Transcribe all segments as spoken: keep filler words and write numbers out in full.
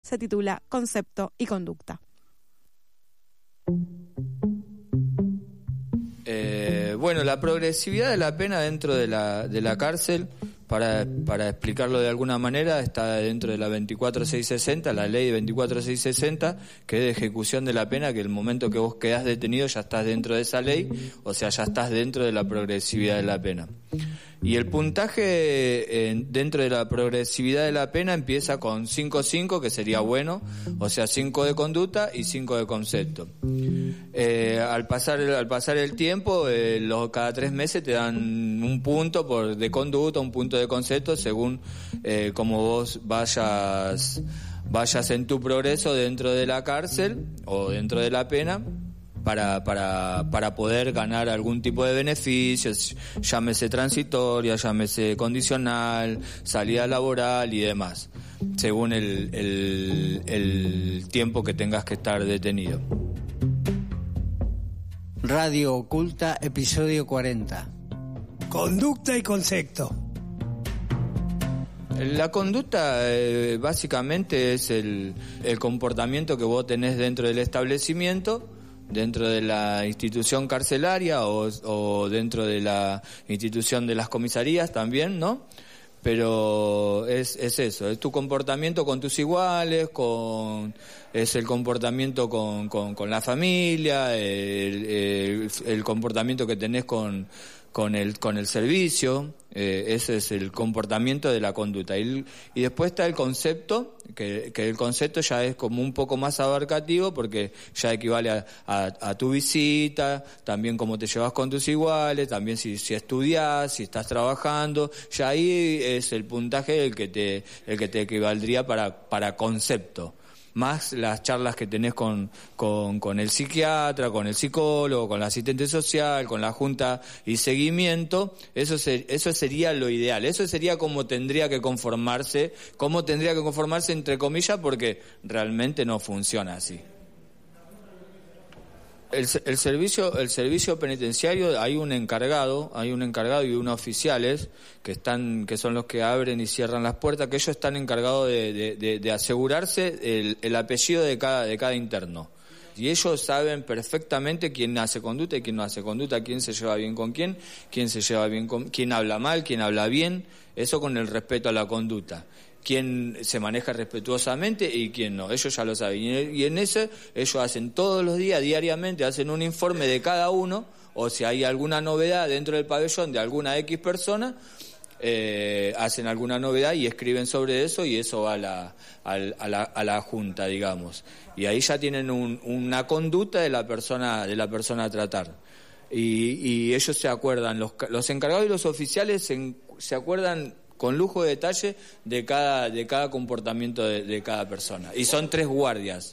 se titula Concepto y Conducta. Eh, bueno, la progresividad de la pena dentro de la, de la cárcel, para, para explicarlo de alguna manera, está dentro de la veinticuatro mil seiscientos sesenta, la ley veinticuatro mil seiscientos sesenta, que es de ejecución de la pena, que el momento que vos quedás detenido ya estás dentro de esa ley, o sea, ya estás dentro de la progresividad de la pena. Y el puntaje eh, dentro de la progresividad de la pena empieza con cinco cinco, que sería bueno, o sea, cinco de conducta y cinco de concepto. Eh, al pasar al pasar el tiempo, eh, los, cada tres meses te dan un punto por de conducta, un punto de concepto, según eh, como vos vayas vayas en tu progreso dentro de la cárcel o dentro de la pena, para para para poder ganar algún tipo de beneficios, llámese transitoria, llámese condicional, salida laboral y demás, según el el, el tiempo que tengas que estar detenido. Radio Oculta, episodio cuarenta. Conducta y concepto. La conducta eh, básicamente es el, el comportamiento que vos tenés dentro del establecimiento, dentro de la institución carcelaria o, o dentro de la institución de las comisarías también, ¿no? Pero es, es eso, es tu comportamiento con tus iguales, con es el comportamiento con, con, con la familia, el, el, el comportamiento que tenés con, con el con el servicio, eh, ese es el comportamiento de la conducta. Y, y después está el concepto, que, que el concepto ya es como un poco más abarcativo, porque ya equivale a, a, a tu visita, también cómo te llevas con tus iguales, también si, si estudiás, si estás trabajando, ya ahí es el puntaje el que te, el que te equivaldría para, para concepto. Más las charlas que tenés con, con, con el psiquiatra, con el psicólogo, con el asistente social, con la junta y seguimiento, eso, ser, eso sería lo ideal, eso sería como tendría que conformarse, como tendría que conformarse entre comillas, porque realmente no funciona así. El, el servicio el servicio penitenciario, hay un encargado, hay un encargado y unos oficiales que están que son los que abren y cierran las puertas, que ellos están encargados de, de, de, de asegurarse el, el apellido de cada de cada interno. Y ellos saben perfectamente quién hace conducta y quién no hace conducta, quién se lleva bien con quién, quién se lleva bien con quién habla mal, quién habla bien, eso con el respeto a la conducta. Quién se maneja respetuosamente y quién no, ellos ya lo saben. Y en ese, ellos hacen todos los días, diariamente, hacen un informe de cada uno, o si hay alguna novedad dentro del pabellón de alguna X persona, eh, hacen alguna novedad y escriben sobre eso, y eso va a la, a la, a la junta, digamos. Y ahí ya tienen un, una conducta de la persona, de la persona a tratar. Y, y ellos se acuerdan, los, los encargados y los oficiales se, se acuerdan con lujo de detalle de cada de cada comportamiento de, de cada persona. Y son tres guardias.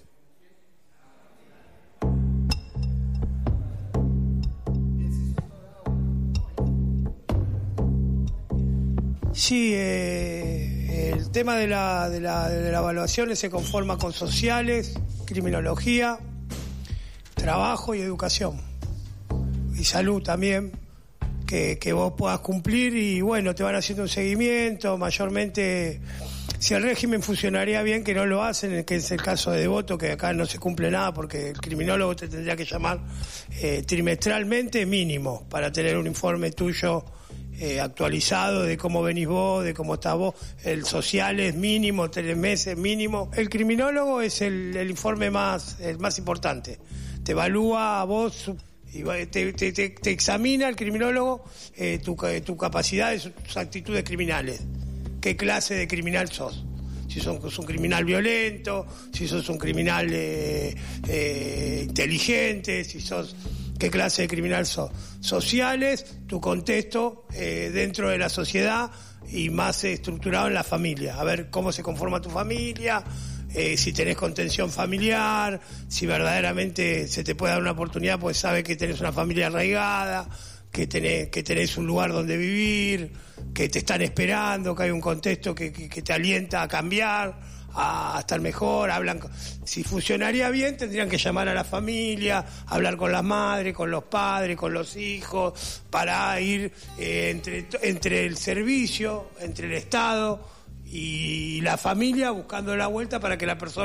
Sí, eh, el tema de la, de, la, de la evaluación se conforma con sociales, criminología, trabajo y educación. Y salud también. Que, que vos puedas cumplir, y bueno, te van haciendo un seguimiento, mayormente si el régimen funcionaría bien, que no lo hacen, que es el caso de Devoto, que acá no se cumple nada porque el criminólogo te tendría que llamar eh, trimestralmente mínimo para tener un informe tuyo eh, actualizado de cómo venís vos, de cómo estás vos. El social es mínimo, tres meses mínimo. El criminólogo es el, el informe más, el más importante, te evalúa a vos. Y te, te, te, te examina el criminólogo eh, tu, tu capacidad y tus actitudes criminales. ¿Qué clase de criminal sos? Si sos un criminal violento, si sos un criminal eh, eh, inteligente, si sos... ¿Qué clase de criminal sos? Sociales, tu contexto eh, dentro de la sociedad y más estructurado en la familia. A ver cómo se conforma tu familia... Eh, si tenés contención familiar, si verdaderamente se te puede dar una oportunidad, pues sabes que tenés una familia arraigada, que tenés, que tenés un lugar donde vivir, que te están esperando, que hay un contexto que, que, que te alienta a cambiar, a, a estar mejor. Hablan, si funcionaría bien, tendrían que llamar a la familia, hablar con las madres, con los padres, con los hijos, para ir eh, entre, entre el servicio, entre el Estado y la familia, buscando la vuelta para que la persona